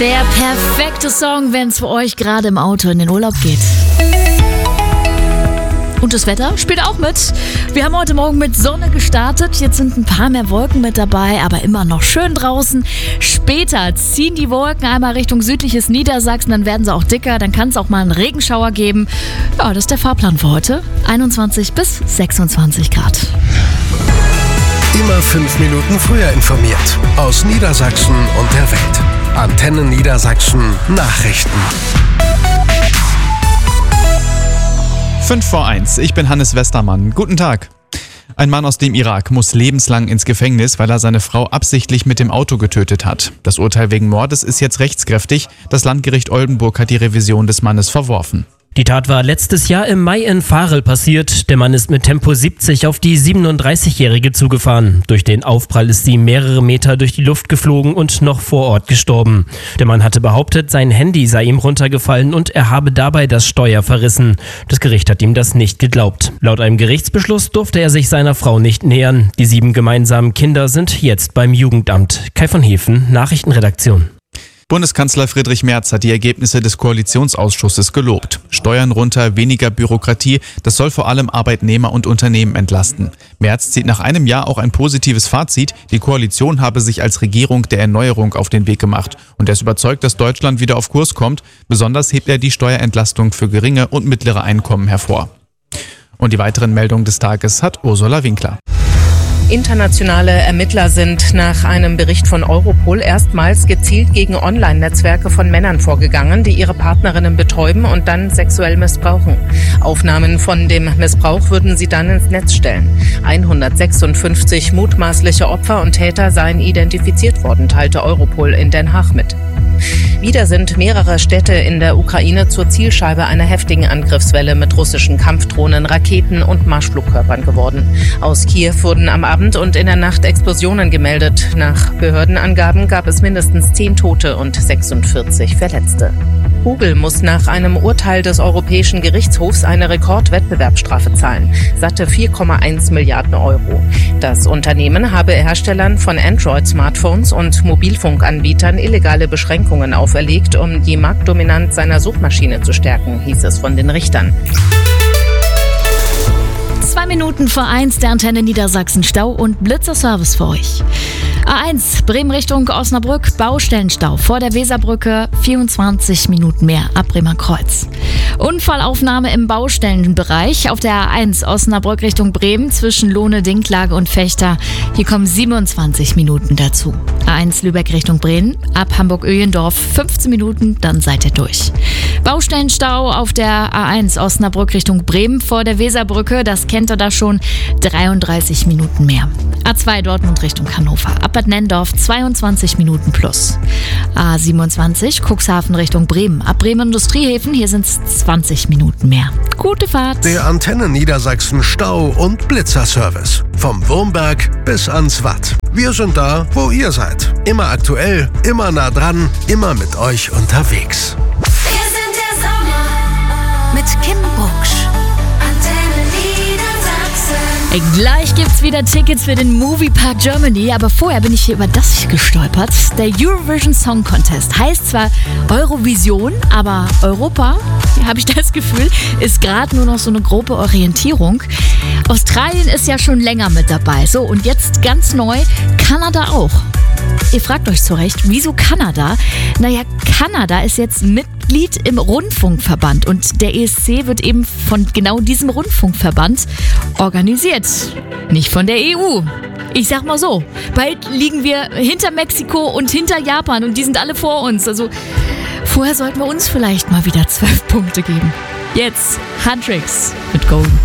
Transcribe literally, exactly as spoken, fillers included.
Der perfekte Song, wenn es für euch gerade im Auto in den Urlaub geht. Und das Wetter spielt auch mit. Wir haben heute Morgen mit Sonne gestartet. Jetzt sind ein paar mehr Wolken mit dabei, aber immer noch schön draußen. Später ziehen die Wolken einmal Richtung südliches Niedersachsen. Dann werden sie auch dicker. Dann kann es auch mal einen Regenschauer geben. Ja, das ist der Fahrplan für heute. einundzwanzig bis sechsundzwanzig Grad. Immer fünf Minuten früher informiert. Aus Niedersachsen und der Welt. Antenne Niedersachsen Nachrichten. fünf vor eins, ich bin Hannes Westermann. Guten Tag. Ein Mann aus dem Irak muss lebenslang ins Gefängnis, weil er seine Frau absichtlich mit dem Auto getötet hat. Das Urteil wegen Mordes ist jetzt rechtskräftig. Das Landgericht Oldenburg hat die Revision des Mannes verworfen. Die Tat war letztes Jahr im Mai in Varel passiert. Der Mann ist mit Tempo siebzig auf die siebenunddreißigjährige zugefahren. Durch den Aufprall ist sie mehrere Meter durch die Luft geflogen und noch vor Ort gestorben. Der Mann hatte behauptet, sein Handy sei ihm runtergefallen und er habe dabei das Steuer verrissen. Das Gericht hat ihm das nicht geglaubt. Laut einem Gerichtsbeschluss durfte er sich seiner Frau nicht nähern. Die sieben gemeinsamen Kinder sind jetzt beim Jugendamt. Kai von Hefen, Nachrichtenredaktion. Bundeskanzler Friedrich Merz hat die Ergebnisse des Koalitionsausschusses gelobt. Steuern runter, weniger Bürokratie, das soll vor allem Arbeitnehmer und Unternehmen entlasten. Merz zieht nach einem Jahr auch ein positives Fazit. Die Koalition habe sich als Regierung der Erneuerung auf den Weg gemacht. Und er ist überzeugt, dass Deutschland wieder auf Kurs kommt. Besonders hebt er die Steuerentlastung für geringe und mittlere Einkommen hervor. Und die weiteren Meldungen des Tages hat Ursula Winkler. Internationale Ermittler sind nach einem Bericht von Europol erstmals gezielt gegen Online-Netzwerke von Männern vorgegangen, die ihre Partnerinnen betäuben und dann sexuell missbrauchen. Aufnahmen von dem Missbrauch würden sie dann ins Netz stellen. hundertsechsundfünfzig mutmaßliche Opfer und Täter seien identifiziert worden, teilte Europol in Den Haag mit. Wieder sind mehrere Städte in der Ukraine zur Zielscheibe einer heftigen Angriffswelle mit russischen Kampfdrohnen, Raketen und Marschflugkörpern geworden. Aus Kiew wurden am Abend und in der Nacht Explosionen gemeldet. Nach Behördenangaben gab es mindestens zehn Tote und sechsundvierzig Verletzte. Google muss nach einem Urteil des Europäischen Gerichtshofs eine Rekordwettbewerbsstrafe zahlen. Satte vier Komma eins Milliarden Euro. Das Unternehmen habe Herstellern von Android-Smartphones und Mobilfunkanbietern illegale Beschränkungen auferlegt, um die Marktdominanz seiner Suchmaschine zu stärken, hieß es von den Richtern. Zwei Minuten vor eins der Antenne Niedersachsen Stau und Blitzerservice für euch. A eins, Bremen Richtung Osnabrück, Baustellenstau vor der Weserbrücke, vierundzwanzig Minuten mehr ab Bremer Kreuz. Unfallaufnahme im Baustellenbereich auf der A eins Osnabrück Richtung Bremen zwischen Lohne, Dinklage und Fechter. Hier kommen siebenundzwanzig Minuten dazu. A eins Lübeck Richtung Bremen, ab Hamburg-Öhlendorf fünfzehn Minuten, dann seid ihr durch. Baustellenstau auf der A eins Osnabrück Richtung Bremen vor der Weserbrücke, das kennt ihr da schon, dreiunddreißig Minuten mehr. A zwei Dortmund Richtung Hannover, ab Bad Nennendorf zweiundzwanzig Minuten plus. A siebenundzwanzig Cuxhaven Richtung Bremen, ab Bremen Industriehäfen, hier sind es zwanzig Minuten mehr. Gute Fahrt! Der Antenne Niedersachsen Stau- und Blitzerservice. Vom Wurmberg bis ans Watt. Wir sind da, wo ihr seid. Immer aktuell, immer nah dran, immer mit euch unterwegs. Wir sind der Sommer Mit Kim Bucksch. Antenne Niedersachsen. Ey, gleich gibt's wieder Tickets für den Moviepark Germany, aber vorher bin ich hier über das gestolpert. Der Eurovision Song Contest heißt zwar Eurovision, aber Europa, habe ich das Gefühl, ist gerade nur noch so eine grobe Orientierung. Australien ist ja schon länger mit dabei. So, und jetzt ganz neu, Kanada auch. Ihr fragt euch zu Recht, wieso Kanada? Naja, Kanada ist jetzt Mitglied im Rundfunkverband und der E S C wird eben von genau diesem Rundfunkverband organisiert. Nicht von der E U. Ich sag mal so, bald liegen wir hinter Mexiko und hinter Japan und die sind alle vor uns. Also vorher sollten wir uns vielleicht mal wieder zwölf Punkte geben. Jetzt Huntrix mit Golden.